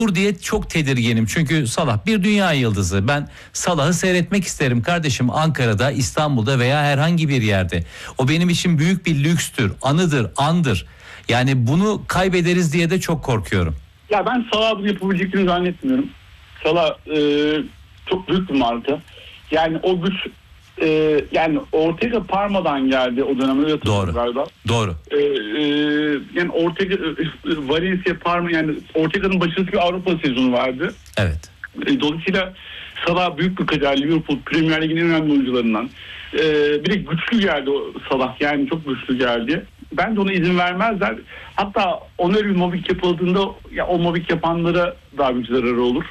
diye çok tedirginim. Çünkü Salah bir dünya yıldızı. Ben Salah'ı seyretmek isterim kardeşim, Ankara'da, İstanbul'da veya herhangi bir yerde. O benim için büyük bir lükstür, anıdır, andır. Yani bunu kaybederiz diye de çok korkuyorum. Ya ben Salah'ı bunu yapabileceklerini zannetmiyorum. Salah çok büyük bir marka. Yani o güç yani Ortega Parma'dan geldi o dönemde. Doğru. Galiba. Doğru. Yani Ortega Valencia Parma, yani Ortega'nın başarısız bir Avrupa sezonu vardı. Evet. Dolayısıyla Salah büyük bir kader. Liverpool Premier Lig'in en önemli oyuncularından. Bir de güçlü geldi o Salah. Yani çok güçlü geldi. Ben de ona izin vermezler. Hatta ona bir mobbing yapıldığında ya o mobbing yapanlara daha büyük zararı olur.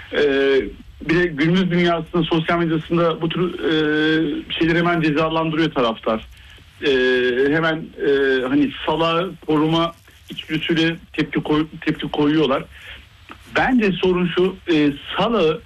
Bir de günümüz dünyasında, sosyal medyasında bu tür şeyleri hemen cezalandırıyor taraftar. Hemen hani Salah'ı koruma içgüdüsüyle tepki koyuyorlar. Bence sorun şu, Salah'ı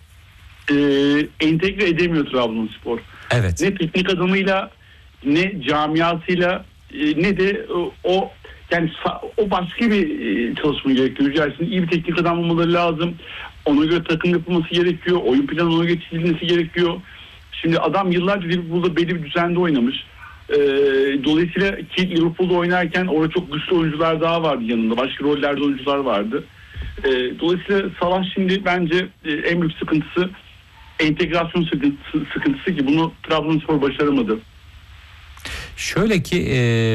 entegre edemiyor Trabzonspor. Evet. Ne teknik adamıyla, ne camiasıyla, ne de o yani o başka bir çalışma gerekiyor. Yücelsin iyi bir teknik adam olmaları lazım. Ona göre takım yapılması gerekiyor. Oyun planı ona göre çizilmesi gerekiyor. Şimdi adam yıllarca Liverpool'da belli bir düzende oynamış. Dolayısıyla ki Liverpool'da oynarken orada çok güçlü oyuncular daha vardı yanında. Başka rollerde oyuncular vardı. Dolayısıyla Salah şimdi bence en büyük sıkıntısı entegrasyon sıkıntısı ki bunu Trabzonspor başaramadı. Şöyle ki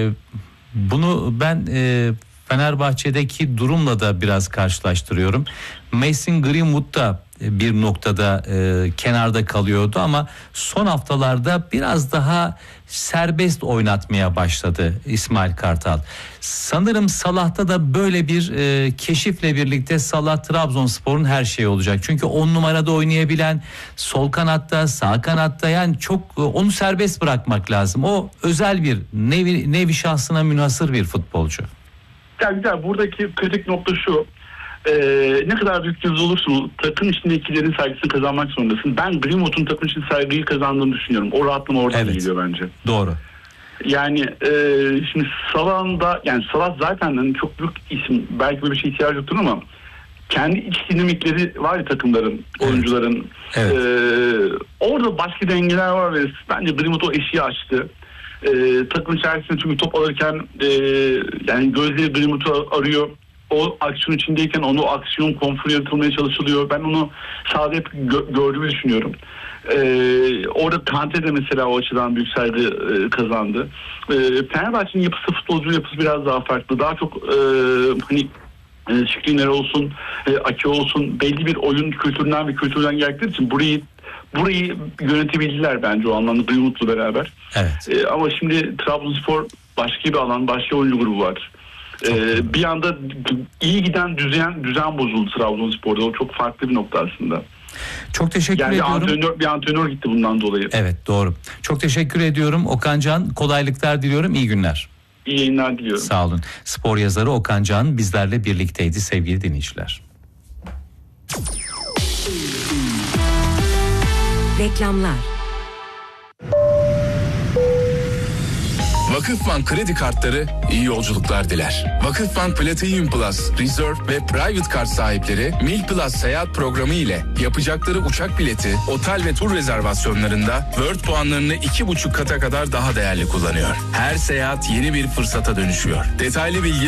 bunu ben Fenerbahçe'deki durumla da biraz karşılaştırıyorum. Mason Greenwood da bir noktada kenarda kalıyordu ama son haftalarda biraz daha serbest oynatmaya başladı İsmail Kartal. Sanırım Salah'ta da böyle bir keşifle birlikte Salah Trabzonspor'un her şeyi olacak. Çünkü 10 numarada oynayabilen, sol kanatta, sağ kanatta, yani çok onu serbest bırakmak lazım. O özel bir nevi şahsına münhasır bir futbolcu. Yani buradaki kritik nokta şu. Ne kadar büyük yıldız olursun takım içindekilerin saygısını kazanmak zorundasın. Ben Greenwood'un takım için saygıyı kazandığını düşünüyorum. O rahatlama oradan geliyor bence. Doğru. Yani şimdi Salah'ın da, yani Salah zaten çok büyük isim. Belki böyle bir şey ihtiyacı yoktur ama kendi iç dinamikleri var ya takımların, oyuncuların. Evet. Orada başka dengeler var ve bence Greenwood o eşiği açtı. Takım içerisinde çünkü top alırken yani gözleri Greenwood'u arıyor. O aksiyon içindeyken onu aksiyon konforu yaratılmaya çalışılıyor. Ben onu sahada hep gördüğümü düşünüyorum. Orada Kante de mesela o açıdan büyük saygı kazandı. Fenerbahçe'nin yapısı, futbolcu yapısı biraz daha farklı. Daha çok hani Skriniar olsun, Ake olsun, belli bir oyun kültürden geldikleri için burayı yönetebildiler bence o anlamda Greenwood'la beraber. Evet. Ama şimdi Trabzonspor başka bir alan, başka oyuncu grubu var. Bir anda iyi giden düzen bozuldu Trabzonspor'da. O çok farklı bir nokta aslında. Çok teşekkür ediyorum. Bir antrenör gitti bundan dolayı. Evet, doğru. Çok teşekkür ediyorum Okan Can. Kolaylıklar diliyorum. İyi günler. İyi yayınlar diliyorum. Sağ olun. Spor yazarı Okan Can bizlerle birlikteydi sevgili dinleyiciler. Reklamlar. Vakıfbank kredi kartları iyi yolculuklar diler. Vakıfbank Platinum Plus, Reserve ve Private Kart sahipleri Mil Plus seyahat programı ile yapacakları uçak bileti, otel ve tur rezervasyonlarında World puanlarını 2,5 kata kadar daha değerli kullanıyor. Her seyahat yeni bir fırsata dönüşüyor. Detaylı bilgi